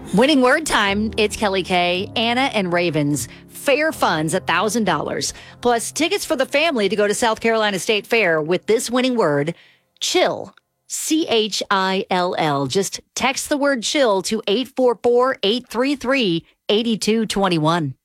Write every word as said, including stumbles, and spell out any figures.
Winning word time. It's Kelly K, Anna, and Ravens. Fair funds, one thousand dollars. Plus tickets for the family to go to South Carolina State Fair with this winning word, chill. C H I L L. Just text the word chill to eight four four, eight three three, eight two two one.